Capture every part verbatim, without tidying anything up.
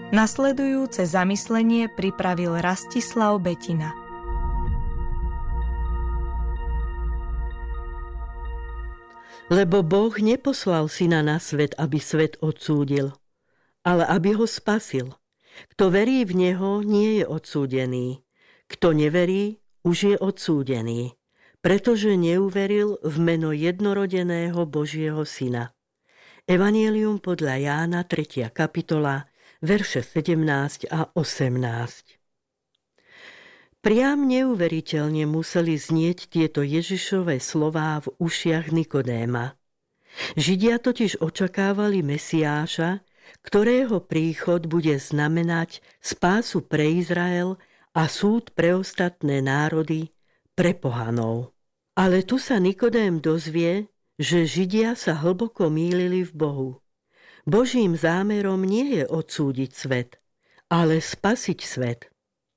Nasledujúce zamyslenie pripravil Rastislav Betina. Lebo Boh neposlal syna na svet, aby svet odsúdil, ale aby ho spasil. Kto verí v neho, nie je odsúdený. Kto neverí, už je odsúdený, pretože neuveril v meno jednorodeného Božieho syna. Evanjelium podľa Jána, tretia kapitola, verše sedemnásť a osemnásť. Priam neuveriteľne museli znieť tieto Ježišove slová v ušiach Nikodéma. Židia totiž očakávali Mesiáša, ktorého príchod bude znamenať spásu pre Izrael a súd pre ostatné národy, pre pohanov. Ale tu sa Nikodém dozvie, že Židia sa hlboko mýlili v Bohu. Božím zámerom nie je odsúdiť svet, ale spasiť svet.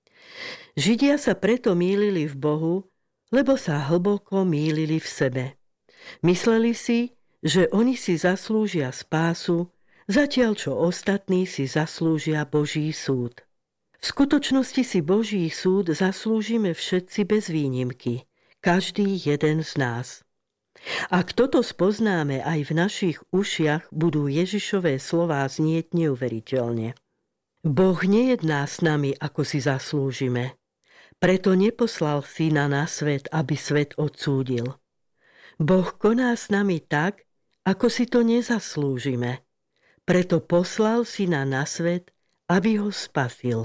Židia sa preto mýlili v Bohu, lebo sa hlboko mýlili v sebe. Mysleli si, že oni si zaslúžia spásu, zatiaľ čo ostatní si zaslúžia Boží súd. V skutočnosti si Boží súd zaslúžime všetci bez výnimky, každý jeden z nás. Ak toto spoznáme aj v našich ušiach, budú Ježišové slová znieť neuveriteľne. Boh nejedná s nami, ako si zaslúžime. Preto neposlal syna na svet, aby svet odsúdil. Boh koná s nami tak, ako si to nezaslúžime. Preto poslal syna na svet, aby ho spasil.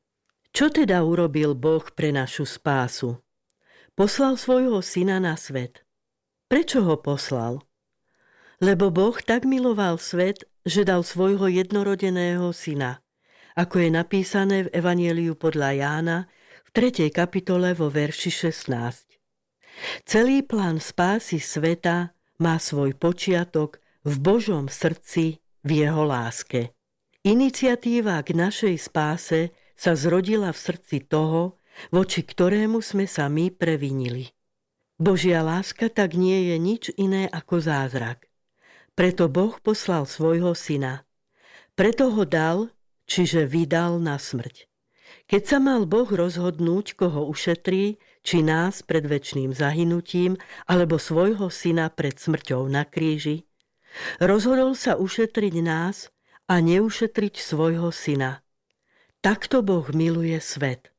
Čo teda urobil Boh pre našu spásu? Poslal svojho syna na svet. Prečo ho poslal? Lebo Boh tak miloval svet, že dal svojho jednorodeného syna, ako je napísané v Evanjeliu podľa Jána v tretej kapitole vo verši šestnásť. Celý plán spásy sveta má svoj počiatok v Božom srdci, v jeho láske. Iniciatíva k našej spáse sa zrodila v srdci toho, voči ktorému sme sa my previnili. Božia láska tak nie je nič iné ako zázrak. Preto Boh poslal svojho syna. Preto ho dal, čiže vydal na smrť. Keď sa mal Boh rozhodnúť, koho ušetrí, či nás pred večným zahynutím, alebo svojho syna pred smrťou na kríži, rozhodol sa ušetriť nás a neušetriť svojho syna. Takto Boh miluje svet.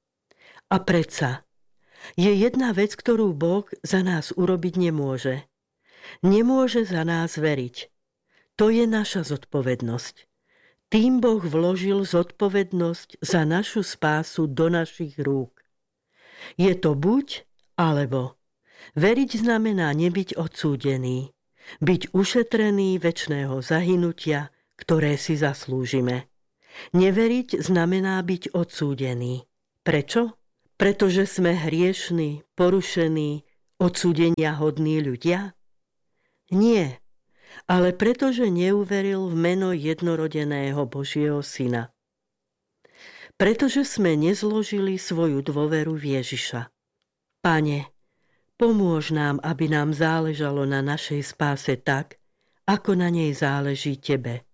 A predsa, je jedna vec, ktorú Boh za nás urobiť nemôže. Nemôže za nás veriť. To je naša zodpovednosť. Tým Boh vložil zodpovednosť za našu spásu do našich rúk. Je to buď, alebo. Veriť znamená nebyť odsúdený, byť ušetrený večného zahynutia, ktoré si zaslúžime. Neveriť znamená byť odsúdený. Prečo? Pretože sme hriešni, porušení, odsúdenia hodní ľudia? Nie, ale pretože neuveril v meno jednorodeného Božieho syna. Pretože sme nezložili svoju dôveru v Ježiša. Pane, pomôž nám, aby nám záležalo na našej spáse tak, ako na nej záleží Tebe.